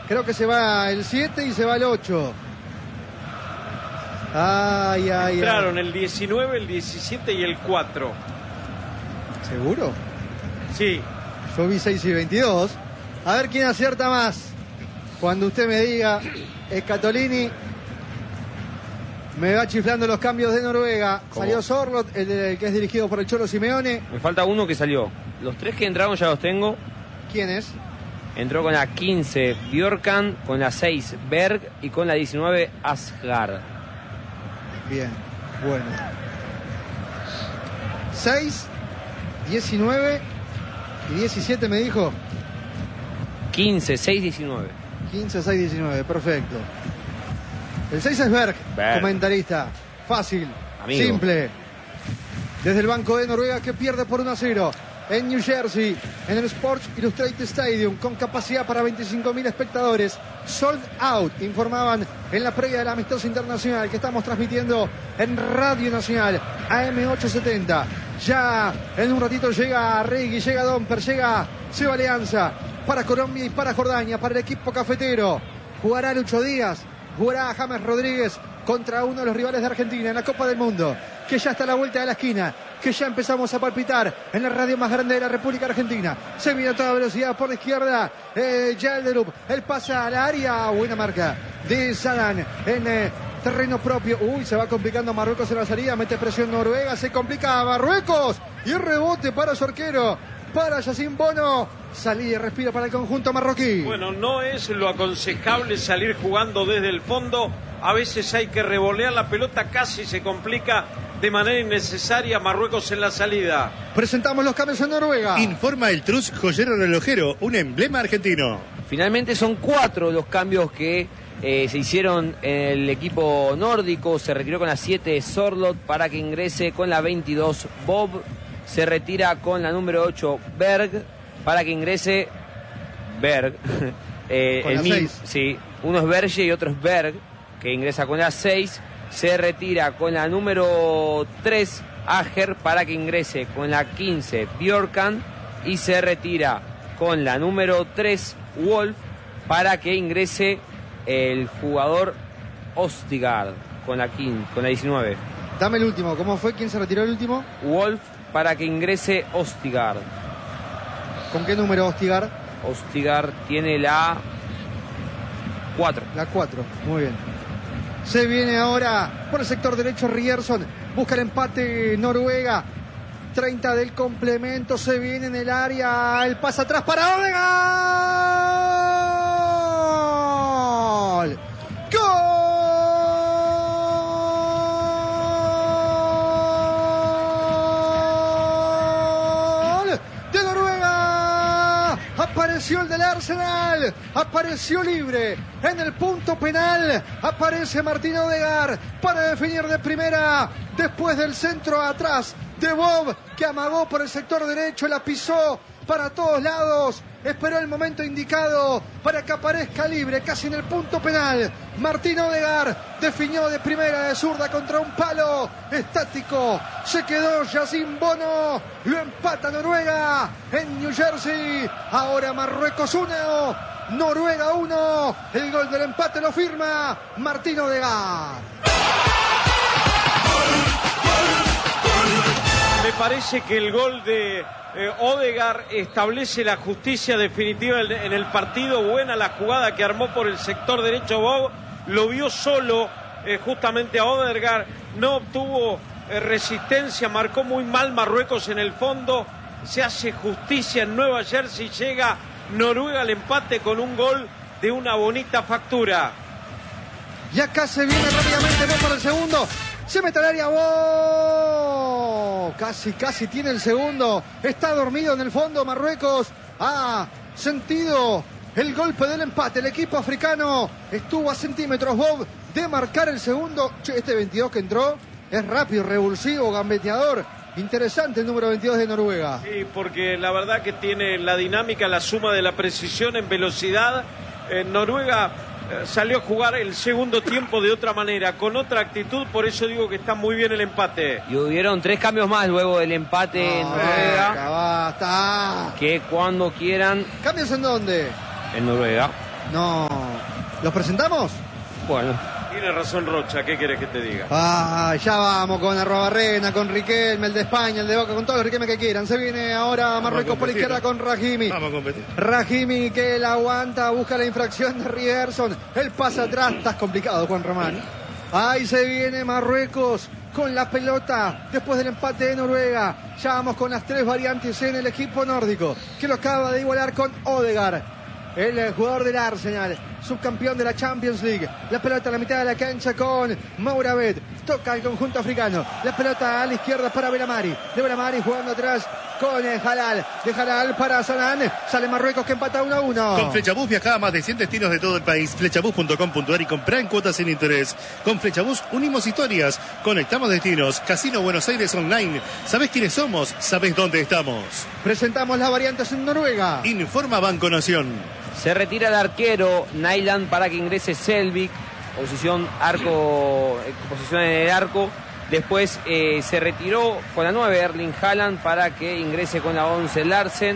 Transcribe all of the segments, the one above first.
Creo que se va el 7 y se va el 8. Entraron el 19, el 17 y el 4. ¿Seguro? Sí. Yo vi 6 y 22. A ver quién acierta más. Cuando usted me diga, Scatolini me va chiflando los cambios de Noruega. ¿Cómo? Salió Sorloth, el que es dirigido por el Cholo Simeone. Me falta uno que salió. Los 3 que entraron ya los tengo. ¿Quién es? Entró con la 15 Björkan, con la 6 Berg y con la 19 Asgard. Bien, bueno. 6, 19 y 17 me dijo. 15, 6, 19. 15, 6, 19, perfecto. El 6 es Berg, comentarista. Fácil, amigo. Simple. Desde el banco de Noruega que pierde por 1-0 en New Jersey, en el Sports Illustrated Stadium, con capacidad para 25.000 espectadores. Sold out, informaban en la previa del amistoso internacional que estamos transmitiendo en Radio Nacional, AM870. Ya en un ratito llega Regui, llega Domper, llega Seba Alianza para Colombia y para Jordania, para el equipo cafetero. Jugará Lucho Díaz, jugará James Rodríguez contra uno de los rivales de Argentina en la Copa del Mundo, que ya está a la vuelta de la esquina, que ya empezamos a palpitar en la radio más grande de la República Argentina. Se viene a toda velocidad por la izquierda, Yalderup, el pase al área, buena marca de Sadan en terreno propio. Uy, se va complicando Marruecos en la salida, mete presión Noruega, se complica Marruecos y rebote para su arquero, para Yacine Bono. Salida y respiro para el conjunto marroquí. Bueno, no es lo aconsejable salir jugando desde el fondo. A veces hay que revolear la pelota, casi se complica de manera innecesaria Marruecos en la salida. Presentamos los cambios en Noruega. Informa el Trus Joyero Relojero, un emblema argentino. Finalmente son 4 los cambios que se hicieron en el equipo nórdico. Se retiró con la 7 Sorloth para que ingrese con la 22 Bob. Se retira con la número 8 Berg para que ingrese Berg. Con la 6. Sí, uno es Berge y otro es Berg, que ingresa con la 6. Se retira con la número 3 Ager para que ingrese con la 15 Björkan. Y se retira con la número 3 Wolf para que ingrese el jugador Ostigard con la 19. Dame el último, ¿cómo fue? ¿Quién se retiró el último? Wolf para que ingrese Ostigard. ¿Con qué número Ostigard? Ostigard tiene la 4. La 4, muy bien. Se viene ahora por el sector derecho Ryerson. Busca el empate Noruega. 30 del complemento. Se viene en el área. El pase atrás para Odegaard. ¡Gol! De Noruega. Apareció el del Arsenal. Apareció libre en el punto penal. Aparece Martín Odegaard para definir de primera. Después del centro atrás de Bob, que amagó por el sector derecho, la pisó para todos lados. Esperó el momento indicado para que aparezca libre, casi en el punto penal. Martín Odegaard definió de primera, de zurda contra un palo estático. Se quedó Yacine Bono. Lo empata Noruega en New Jersey. Ahora Marruecos 1, Noruega 1. El gol del empate lo firma Martín Odegaard. Me parece que el gol de Odegaard establece la justicia definitiva en el partido. Buena la jugada que armó por el sector derecho Bob. Lo vio solo justamente a Odegaard. No obtuvo resistencia. Marcó muy mal Marruecos en el fondo. Se hace justicia en Nueva Jersey. Llega Noruega al empate con un gol de una bonita factura. Y acá se viene rápidamente Bob para el segundo. Se mete al área, ¡oh! Casi tiene el segundo. Está dormido en el fondo Marruecos. Ha sentido el golpe del empate. El equipo africano estuvo a centímetros, Bob, de marcar el segundo. Che, este 22 que entró es rápido, revulsivo, gambeteador. Interesante el número 22 de Noruega. Sí, porque la verdad que tiene la dinámica, la suma de la precisión en velocidad. Noruega salió a jugar el segundo tiempo de otra manera, con otra actitud, por eso digo que está muy bien el empate. Y hubieron 3 cambios más luego del empate en Noruega. Basta. Que cuando quieran. ¿Cambios en dónde? En Noruega. No. ¿Los presentamos? Bueno, Tiene razón Rocha, ¿qué querés que te diga? Ya vamos con Arrobarrena, con Riquelme, el de España, el de Boca, con todos los Riquelme que quieran. Se viene ahora Marruecos por la izquierda con Rahimi. Vamos a competir. Rahimi que la aguanta, busca la infracción de Rierson. El pase atrás, estás complicado, Juan Román. Ahí se viene Marruecos con la pelota después del empate de Noruega. Ya vamos con las 3 variantes en el equipo nórdico, que lo acaba de igualar con Odegaard, el jugador del Arsenal, subcampeón de la Champions League. La pelota a la mitad de la cancha con Mouravet. Toca el conjunto africano. La pelota a la izquierda para Belamari. De Belamari jugando atrás con Halal. De Halal para Sanan. Sale Marruecos que empata 1-1. Con Flechabús viaja a más de 100 destinos de todo el país. Flechabús.com.ar y comprá en cuotas sin interés. Con Flechabús unimos historias, conectamos destinos. Casino Buenos Aires Online. ¿Sabés quiénes somos? ¿Sabés dónde estamos? Presentamos las variantes en Noruega. Informa Banco Nación. se retira el arquero Nyland para que ingrese Selvik, posición en el arco. Después se retiró con la 9 Erling Haaland para que ingrese con la 11 Larsen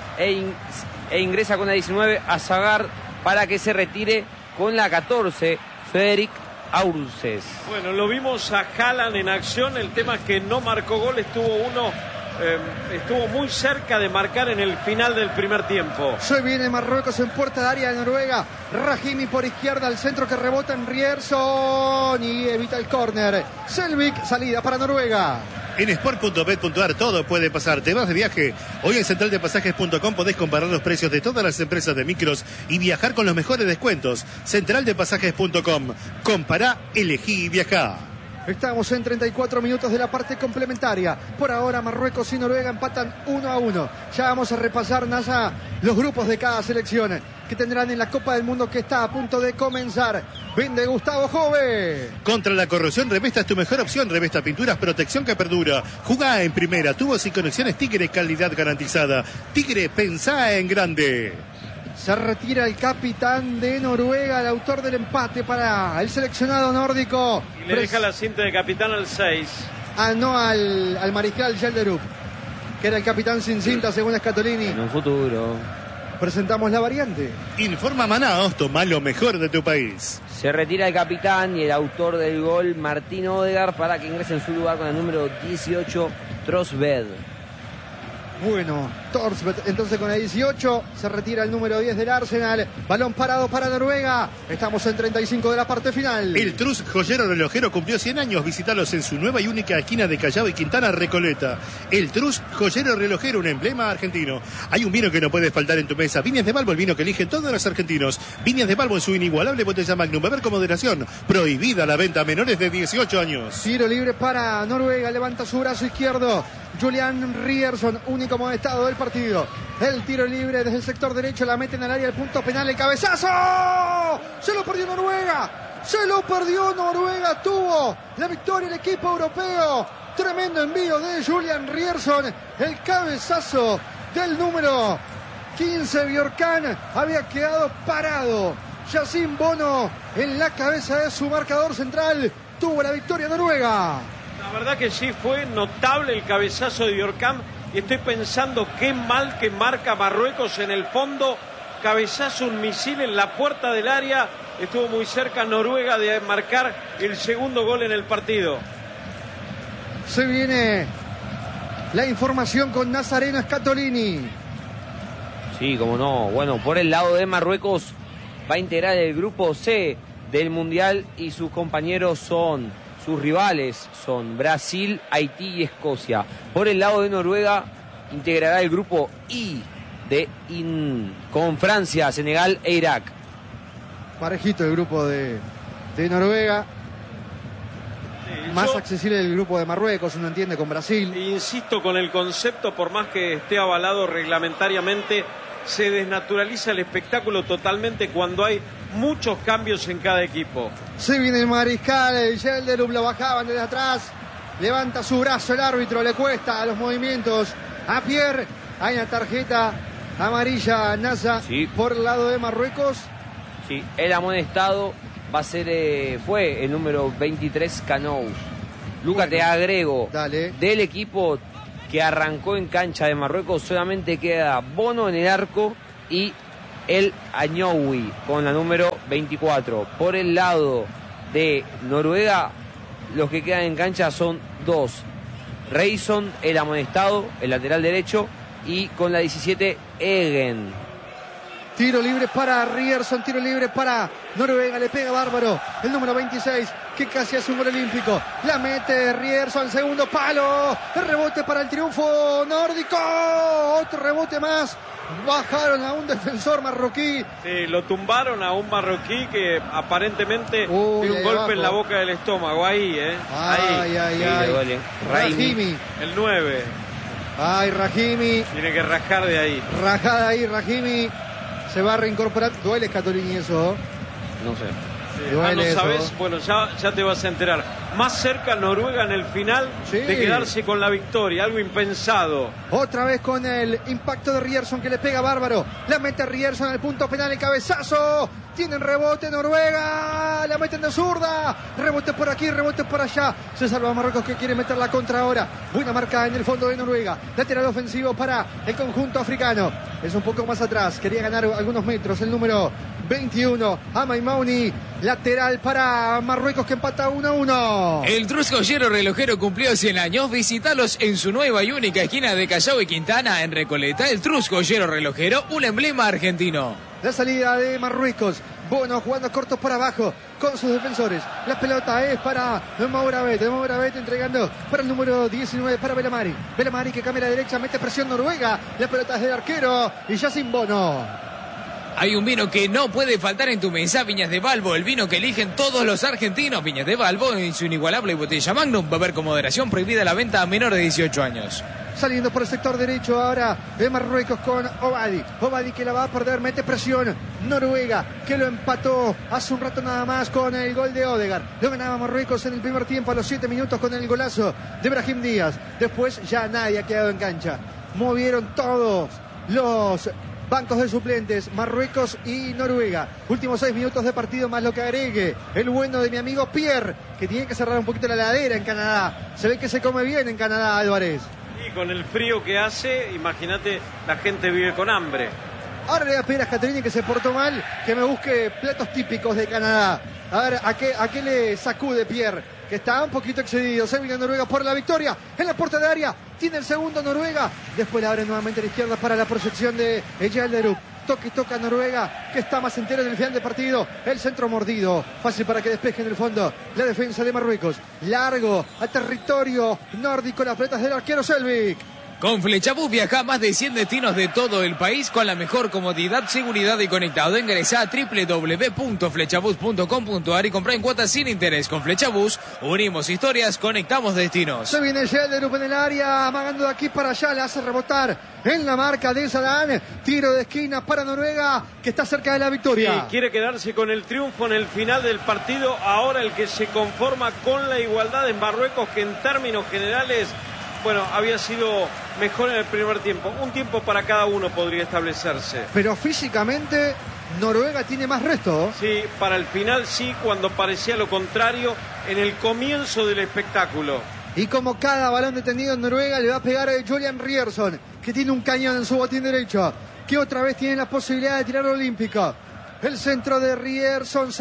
e ingresa con la 19 Azagar para que se retire con la 14 Fredrik Aurses. Bueno, lo vimos a Haaland en acción. El tema es que no marcó gol. Estuvo muy cerca de marcar en el final del primer tiempo. Se viene Marruecos en puerta de área de Noruega. Rahimi por izquierda, al centro que rebota en Rierson y evita el córner. Selvik, salida para Noruega. En sport.bet.ar todo puede pasar. Te vas de viaje. Hoy en centraldepasajes.com podés comparar los precios de todas las empresas de micros y viajar con los mejores descuentos. Centraldepasajes.com. Compará, elegí y viajá. Estamos en 34 minutos de la parte complementaria. Por ahora Marruecos y Noruega empatan 1-1. Ya vamos a repasar, Nasa, los grupos de cada selección que tendrán en la Copa del Mundo que está a punto de comenzar. Vende Gustavo Jove. Contra la corrosión, Revesta es tu mejor opción. Revesta Pinturas, protección que perdura. Jugá en primera, tubos y conexiones Tigre, calidad garantizada. Tigre, pensá en grande. Se retira el capitán de Noruega, el autor del empate para el seleccionado nórdico. Y le deja la cinta de capitán al 6. No al mariscal Gelderup, que era el capitán sin cinta según Scatolini. En un futuro. Presentamos la variante. Informa Manaos, toma lo mejor de tu país. Se retira el capitán y el autor del gol, Martín Odegaard, para que ingrese en su lugar con el número 18, Trosved. Bueno, Torsved entonces con la 18, se retira el número 10 del Arsenal. Balón parado para Noruega. Estamos en 35 de la parte final. El Trus Joyero Relojero cumplió 100 años. Visítalos en su nueva y única esquina de Callao y Quintana, Recoleta. El Trus Joyero Relojero, un emblema argentino. Hay un vino que no puede faltar en tu mesa. Viñas de Balbo, el vino que eligen todos los argentinos. Viñas de Balbo en su inigualable botella Magnum. Beber con moderación. Prohibida la venta a menores de 18 años. Tiro libre para Noruega. Levanta su brazo izquierdo Julian Rierson, único amonestado del partido. El tiro libre desde el sector derecho, la meten al área, el punto penal, el cabezazo. Se lo perdió Noruega. Se lo perdió Noruega. Tuvo la victoria el equipo europeo. Tremendo envío de Julian Rierson. El cabezazo del número 15 Bjorkan había quedado parado. Yacine Bono en la cabeza de su marcador central. Tuvo la victoria Noruega. La verdad que sí, fue notable el cabezazo de Bjorkan. Y estoy pensando qué mal que marca Marruecos en el fondo. Cabezazo, un misil en la puerta del área. Estuvo muy cerca Noruega de marcar el segundo gol en el partido. Se viene la información con Nazareno Scatolini. Sí, como no. Bueno, por el lado de Marruecos va a integrar el grupo C del Mundial y sus compañeros sus rivales son Brasil, Haití y Escocia. Por el lado de Noruega integrará el grupo I con Francia, Senegal e Irak. Parejito el grupo de Noruega. Más accesible el grupo de Marruecos, uno entiende, con Brasil. Insisto con el concepto, por más que esté avalado reglamentariamente, se desnaturaliza el espectáculo totalmente cuando hay muchos cambios en cada equipo. Se viene el mariscal, el Gelderup, lo bajaban desde atrás. Levanta su brazo el árbitro, le cuesta a los movimientos a Pierre. Hay una tarjeta amarilla, Nasa, sí, por el lado de Marruecos. Sí, el amonestado va a ser, fue el número 23, Canous. Luca, bueno, te agrego, dale, del equipo que arrancó en cancha de Marruecos solamente queda Bono en el arco y el Añoui con la número 24. Por el lado de Noruega, los que quedan en cancha son 2. Reison, el amonestado, el lateral derecho, y con la 17, Egen. Tiro libre para Ryerson, tiro libre para Noruega, le pega bárbaro el número 26, que casi hace un gol olímpico. La mete Ryerson, segundo palo, el rebote para el triunfo nórdico, otro rebote más. Bajaron a un defensor marroquí. Sí, lo tumbaron a un marroquí que aparentemente tiene un golpe abajo en la boca del estómago. Ahí, Ay, ay. Rahimi. El 9. Ay, Rahimi. Tiene que rajar de ahí. Rajada ahí, Rahimi. Se va a reincorporar. Duele Scatolini eso. No sé. Sí, no sabes, bueno, ya te vas a enterar. Más cerca Noruega en el final de quedarse con la victoria, algo impensado. Otra vez con el impacto de Ryerson, que le pega bárbaro. La mete Ryerson en el punto penal, el cabezazo. Tienen rebote Noruega, la meten de zurda. Rebote por aquí, rebote por allá. Se salva Marruecos, que quiere meter la contra ahora. Buena marca en el fondo de Noruega. Lateral ofensivo para el conjunto africano. Es un poco más atrás, quería ganar algunos metros el número 21, Amay Mauni. Lateral para Marruecos, que empata 1-1. El Trus Joyero Relojero cumplió 100 años. Visítalos en su nueva y única esquina de Callao y Quintana, en Recoleta. El Trus Joyero Relojero, un emblema argentino. La salida de Marruecos. Bono jugando cortos por abajo con sus defensores. La pelota es para Mouravet. Mouravet entregando para el número 19 para Belamari. Belamari, que cambia a la derecha, mete presión Noruega. La pelota es del arquero y ya sin Bono. Hay un vino que no puede faltar en tu mesa, Viñas de Balbo, el vino que eligen todos los argentinos. Viñas de Balbo, en su inigualable botella Magnum, beber con moderación, prohibida la venta a menores de 18 años. Saliendo por el sector derecho ahora de Marruecos con Obadi. Obadi, que la va a perder, mete presión Noruega, que lo empató hace un rato nada más con el gol de Odegaard. Lo ganaba Marruecos en el primer tiempo a los 7 minutos con el golazo de Brahim Díaz. Después ya nadie ha quedado en cancha. Movieron todos los bancos de suplentes, Marruecos y Noruega. Últimos 6 minutos de partido, más lo que agregue el bueno de mi amigo Pierre, que tiene que cerrar un poquito la heladera en Canadá. Se ve que se come bien en Canadá, Álvarez. Y con el frío que hace, imagínate, la gente vive con hambre. Ahora le voy a pedir a Scatolini, que se portó mal, que me busque platos típicos de Canadá. A ver, ¿a qué le sacude Pierre? Que está un poquito excedido. Se viene Noruega por la victoria en la puerta de área. Tiene el segundo Noruega. Después la abre nuevamente a la izquierda para la proyección de Ejalderup. Toca Noruega, que está más entero en el final de partido. El centro mordido. Fácil para que despeje en el fondo la defensa de Marruecos. Largo a territorio nórdico. Las pelotas del arquero Selvik. Con Flechabús viaja a más de 100 destinos de todo el país con la mejor comodidad, seguridad y conectado. Ingresa a www.flechabús.com.ar y compra en cuotas sin interés. Con Flechabús unimos historias, conectamos destinos. Se viene Gelderup en el área, amagando de aquí para allá, la hace rebotar en la marca de Zidane. Tiro de esquina para Noruega, que está cerca de la victoria. Sí, quiere quedarse con el triunfo en el final del partido. Ahora el que se conforma con la igualdad en Marruecos, que en términos generales, bueno, había sido mejor en el primer tiempo. Un tiempo para cada uno podría establecerse. Pero físicamente Noruega tiene más resto. Sí, para el final sí, cuando parecía lo contrario en el comienzo del espectáculo. Y como cada balón detenido en Noruega le va a pegar a Julian Ryerson, que tiene un cañón en su botín derecho, que otra vez tiene la posibilidad de tirar olímpico. El centro de Ryerson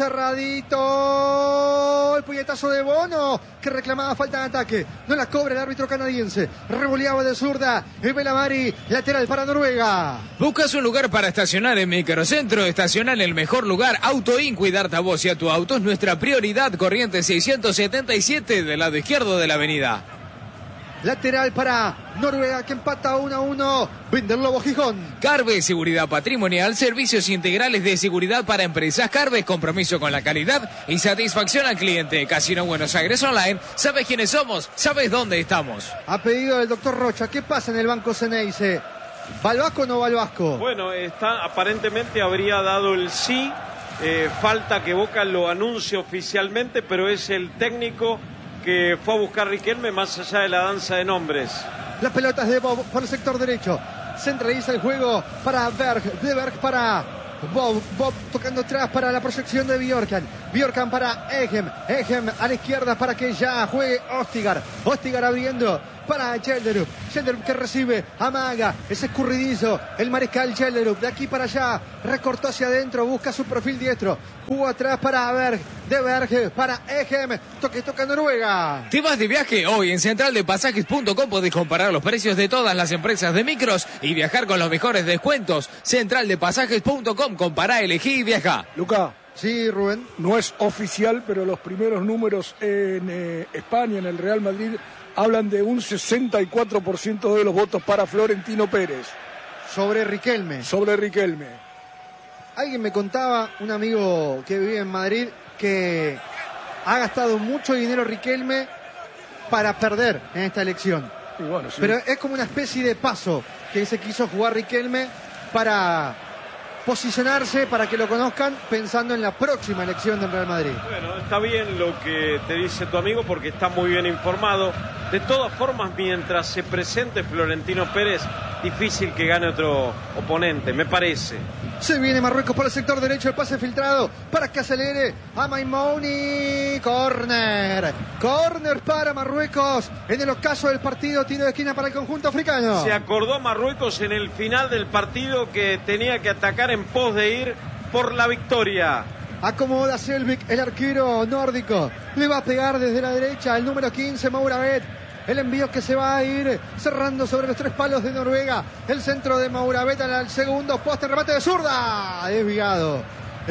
cerradito. El puñetazo de Bono, que reclamaba falta de ataque. No la cobra el árbitro canadiense. Revoleaba de zurda. El Belamari, lateral para Noruega. ¿Buscas un lugar para estacionar en Microcentro? Estaciona en el mejor lugar. Autoin, cuidarte a vos y a tu auto es nuestra prioridad. Corriente 677 del lado izquierdo de la avenida. Lateral para Noruega, que empata 1-1. Vinderlobo Gijón. Carve, seguridad patrimonial, servicios integrales de seguridad para empresas. Carve, compromiso con la calidad y satisfacción al cliente. Casino Buenos Aires Online. ¿Sabes quiénes somos? ¿Sabes dónde estamos? A pedido del doctor Rocha, ¿qué pasa en el Banco Ceneice? ¿Va al Vasco o no va al Vasco? Bueno, aparentemente habría dado el sí. Falta que Boca lo anuncie oficialmente, pero es el técnico que fue a buscar Riquelme más allá de la danza de nombres. Las pelotas de Bob por el sector derecho. Centraliza el juego para Berg. De Berg para Bob. Bob tocando atrás para la proyección de Bjorkan. Bjorkan para Egem. Egem a la izquierda para que ya juegue Ostigar. Ostigar abriendo para Gelderup. Gelderup que recibe, amaga, es escurridizo. El mariscal Gelderup, de aquí para allá, recortó hacia adentro, busca su perfil diestro. Jugó atrás para Berg, de Berg para Egem. Toca Noruega. ¿Te vas de viaje? Hoy en centraldepasajes.com podés comparar los precios de todas las empresas de micros y viajar con los mejores descuentos. Centraldepasajes.com, compará, elegí y viaja. Luca. Sí, Rubén. No es oficial, pero los primeros números en España, en el Real Madrid, hablan de un 64% de los votos para Florentino Pérez. Sobre Riquelme. Alguien me contaba, un amigo que vive en Madrid, que ha gastado mucho dinero Riquelme para perder en esta elección. Y bueno, sí. Pero es como una especie de paso que se quiso jugar Riquelme para posicionarse, para que lo conozcan, pensando en la próxima elección del Real Madrid. Bueno, está bien lo que te dice tu amigo porque está muy bien informado. De todas formas, mientras se presente Florentino Pérez, difícil que gane otro oponente, me parece. Se viene Marruecos por el sector derecho, el pase filtrado para que acelere a Maimouni. Corner para Marruecos. En el ocaso del partido, tiro de esquina para el conjunto africano. Se acordó Marruecos en el final del partido que tenía que atacar en pos de ir por la victoria. Acomoda Selvik, el arquero nórdico. Le va a pegar desde la derecha el número 15, Mouravet. El envío que se va a ir cerrando sobre los 3 palos de Noruega. El centro de Mouravet al segundo poste, remate de zurda. Desviado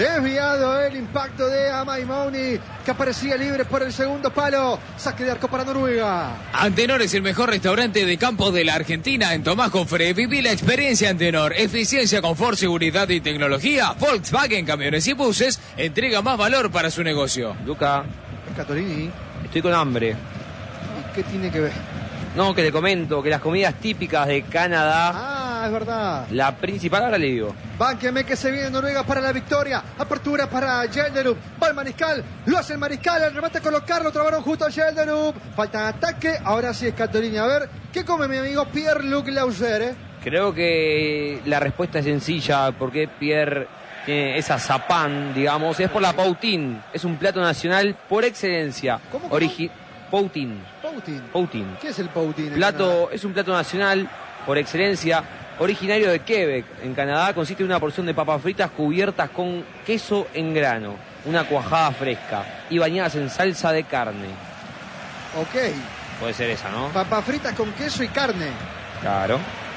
el impacto de Amaimouni, que aparecía libre por el segundo palo. Saque de arco para Noruega. Antenor es el mejor restaurante de campo de la Argentina. En Tomás Jofre, viví la experiencia Antenor. Eficiencia, confort, seguridad y tecnología. Volkswagen Camiones y Buses entrega más valor para su negocio. Luca, Scatolini, estoy con hambre. ¿qué tiene que ver? No, que le comento que las comidas típicas de Canadá, Ah, es verdad. la principal, ahora le digo. Bánqueme que se viene Noruega para la victoria. Apertura para Gelderup. Va el mariscal. Lo hace el mariscal. El remate a colocarlo. Trabaron justo a Gelderup. Falta ataque. Ahora sí es Scatolini. A ver, ¿qué come mi amigo Pierre-Luc Lauser? Creo que la respuesta es sencilla, porque Pierre tiene esa zapán, digamos, es por la poutine. Es un plato nacional por excelencia. ¿Cómo? Poutine. Poutine. ¿Qué es el poutine? Es un plato nacional por excelencia, originario de Quebec, en Canadá. Consiste en una porción de papas fritas cubiertas con queso en grano, una cuajada fresca y bañadas en salsa de carne. Ok. Puede ser esa, ¿no? Papas fritas con queso y carne. Claro.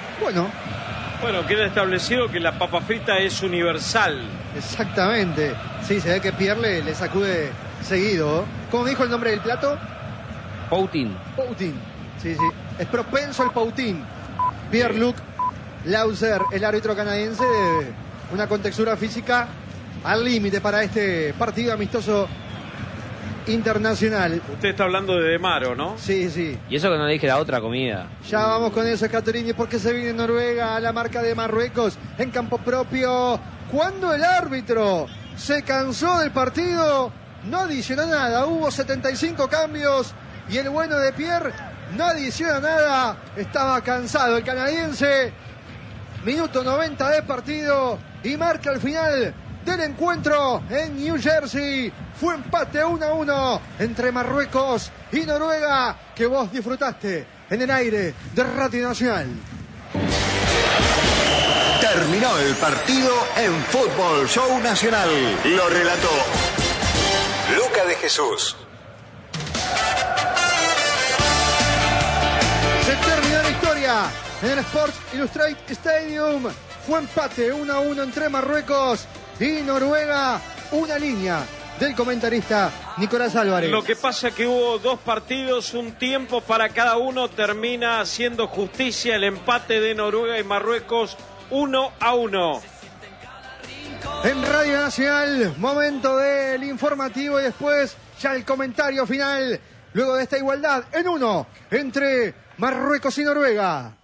Bueno, queda establecido que la papa frita es universal. Exactamente. Sí, se ve que Pierre le sacude seguido. ¿Cómo dijo el nombre del plato? Poutine. Poutine. Sí. Es propenso al poutine. Pierre-Luc Lauser, el árbitro canadiense, de una contextura física al límite para este partido amistoso internacional. Usted está hablando de Demaro, ¿no? Sí. Y eso que no le dije la otra comida. Ya vamos con eso, Scatolini, porque se viene Noruega a la marca de Marruecos en campo propio. Cuando el árbitro se cansó del partido, no adicionó nada. Hubo 75 cambios y el bueno de Pierre no adiciona nada. Estaba cansado el canadiense. Minuto 90 de partido y marca el final del encuentro en New Jersey. Fue empate 1-1 entre Marruecos y Noruega, que vos disfrutaste en el aire de Radio Nacional. Terminó el partido en Fútbol Show Nacional. Lo relató Luca de Jesús. Se terminó la historia en el Sports Illustrated Stadium. Fue empate 1-1 entre Marruecos y Noruega. Una línea del comentarista Nicolás Álvarez. Lo que pasa es que hubo 2 partidos, un tiempo para cada uno. Termina haciendo justicia el empate de Noruega y Marruecos 1-1. En Radio Nacional, momento del informativo y después ya el comentario final. Luego de esta igualdad en 1 entre Marruecos y Noruega.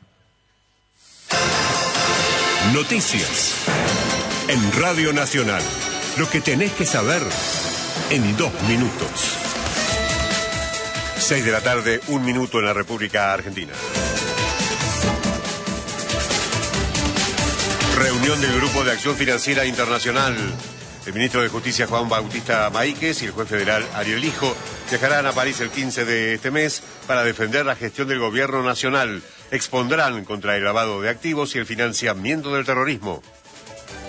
Noticias en Radio Nacional. Lo que tenés que saber en 2 minutos. 6 de la tarde, 1 minuto en la República Argentina. Reunión del Grupo de Acción Financiera Internacional. El ministro de Justicia Juan Bautista Maíquez y el juez federal Ariel Lijo viajarán a París el 15 de este mes para defender la gestión del gobierno nacional. Expondrán contra el lavado de activos y el financiamiento del terrorismo.